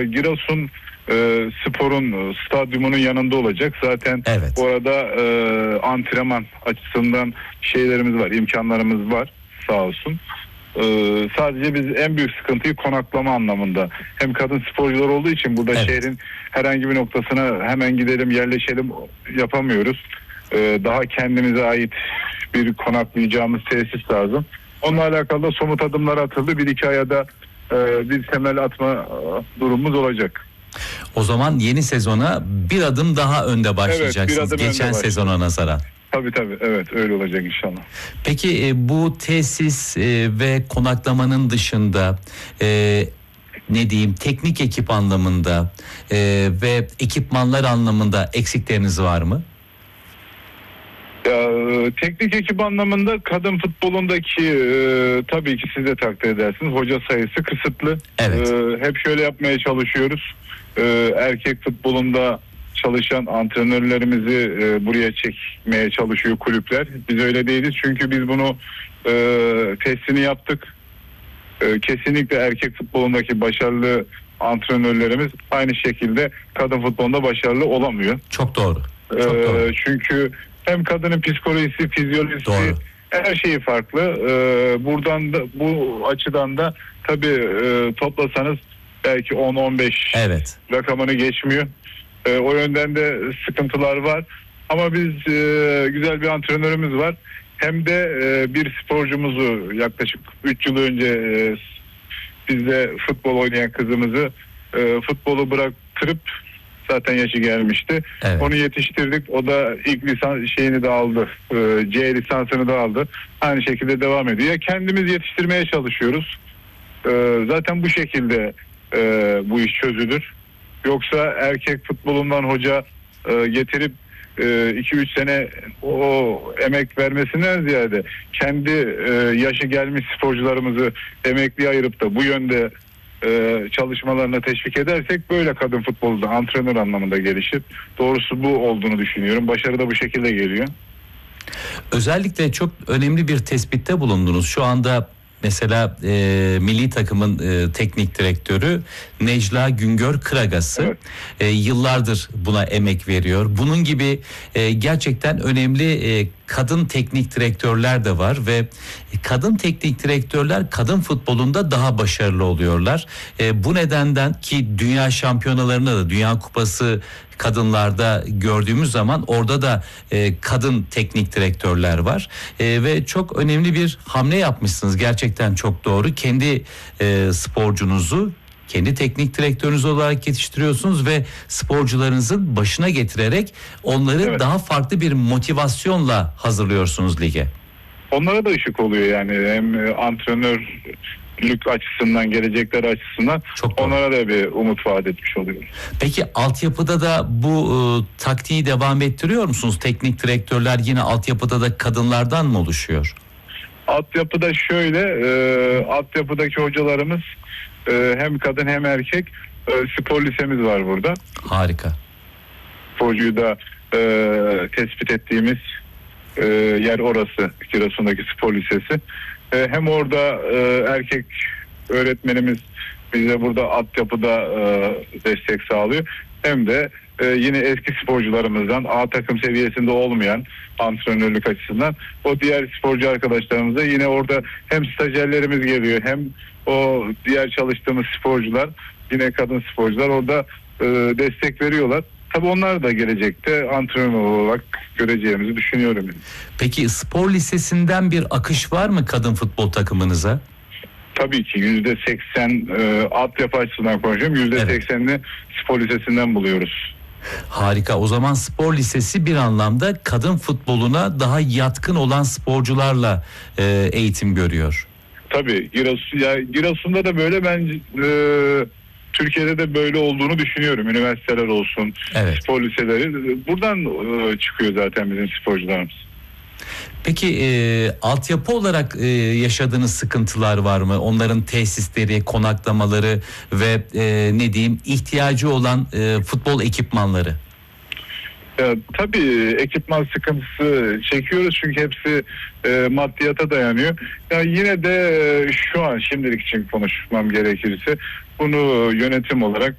Giresun Spor'un stadyumunun yanında olacak. Zaten Evet. orada antrenman açısından şeylerimiz var, imkanlarımız var sağ olsun. Sadece biz en büyük sıkıntıyı konaklama anlamında. Hem kadın sporcular olduğu için burada Evet. şehrin herhangi bir noktasına hemen gidelim, yerleşelim yapamıyoruz. Daha kendimize ait bir konaklayacağımız tesis lazım. Onunla alakalı da somut adımlar atıldı. Bir iki ayda bir temel atma durumumuz olacak. O zaman yeni sezona bir adım daha önde başlayacaksınız. Evet, bir adım geçen önde sezona nazaran. Tabii evet, öyle olacak inşallah. Peki bu tesis ve konaklamanın dışında ne diyeyim, teknik ekip anlamında ve ekipmanlar anlamında eksikleriniz var mı? Ya, teknik ekip anlamında kadın futbolundaki tabii ki siz de takdir edersiniz, hoca sayısı kısıtlı. Evet. Hep şöyle yapmaya çalışıyoruz. Erkek futbolunda çalışan antrenörlerimizi buraya çekmeye çalışıyor kulüpler. Biz öyle değiliz çünkü biz bunu testini yaptık. Kesinlikle erkek futbolundaki başarılı antrenörlerimiz aynı şekilde kadın futbolunda başarılı olamıyor. Çok doğru. Çok doğru. Çünkü hem kadının psikolojisi, fizyolojisi, doğru, her şeyi farklı. Buradan da, bu açıdan da tabii toplasanız belki 10-15 evet. rakamını geçmiyor. O yönden de sıkıntılar var. Ama biz güzel bir antrenörümüz var. Hem de bir sporcumuzu yaklaşık 3 yıl önce bizde futbol oynayan kızımızı futbolu bıraktırıp, zaten yaşı gelmişti. Evet. Onu yetiştirdik. O da ilk lisans şeyini de aldı. C lisansını da aldı. Aynı şekilde devam ediyor. Ya kendimiz yetiştirmeye çalışıyoruz. Zaten bu şekilde bu iş çözülür. Yoksa erkek futbolundan hoca getirip 2-3 sene o emek vermesinden ziyade kendi yaşı gelmiş sporcularımızı emekliye ayırıp da bu yönde çalışmalarına teşvik edersek böyle kadın futbolu da antrenör anlamında gelişir. Doğrusu bu olduğunu düşünüyorum. Başarı da bu şekilde geliyor. Özellikle çok önemli bir tespitte bulundunuz. Şu anda mesela milli takımın teknik direktörü Necla Güngör Kıragası yıllardır buna emek veriyor. Bunun gibi gerçekten önemli kadın teknik direktörler de var ve kadın teknik direktörler kadın futbolunda daha başarılı oluyorlar. Bu nedenden ki dünya şampiyonalarında da, Dünya Kupası kadınlarda gördüğümüz zaman orada da kadın teknik direktörler var. Ve çok önemli bir hamle yapmışsınız. Gerçekten çok doğru. Kendi sporcunuzu kendi teknik direktörünüz olarak yetiştiriyorsunuz ve sporcularınızın başına getirerek onları daha farklı bir motivasyonla hazırlıyorsunuz lige. Onlara da ışık oluyor yani, hem antrenörlük açısından, gelecekler açısından onlara da bir umut vaat etmiş oluyor. Peki altyapıda da bu taktiği devam ettiriyor musunuz? Teknik direktörler yine altyapıda da kadınlardan mı oluşuyor? Altyapıda şöyle, altyapıdaki hocalarımız hem kadın hem erkek, spor lisemiz var burada. Harika. Sporcuyu da tespit ettiğimiz yer orası, Giresun'daki spor lisesi. Hem orada erkek öğretmenimiz bize burada altyapıda destek sağlıyor. Hem de yine eski sporcularımızdan, A takım seviyesinde olmayan antrenörlük açısından o diğer sporcu arkadaşlarımıza yine orada hem stajyerlerimiz geliyor, hem o diğer çalıştığımız sporcular, yine kadın sporcular orada destek veriyorlar. Tabii onlar da gelecekte antrenör olarak göreceğimizi düşünüyorum. Peki spor lisesinden bir akış var mı kadın futbol takımınıza? Tabii ki %80 altyapı açısından konuşuyorum. %80'ini spor lisesinden buluyoruz. Harika. O zaman spor lisesi bir anlamda kadın futboluna daha yatkın olan sporcularla eğitim görüyor. Tabii Giresun'da da böyle, ben Türkiye'de de böyle olduğunu düşünüyorum. Üniversiteler olsun, spor liseleri buradan çıkıyor zaten bizim sporcularımız. Peki altyapı olarak yaşadığınız sıkıntılar var mı? Onların tesisleri, konaklamaları ve ne diyeyim, ihtiyacı olan futbol ekipmanları. Tabii ekipman sıkıntısı çekiyoruz çünkü hepsi maddiyata dayanıyor. Yine de şu an şimdilik için konuşmam gerekirse bunu yönetim olarak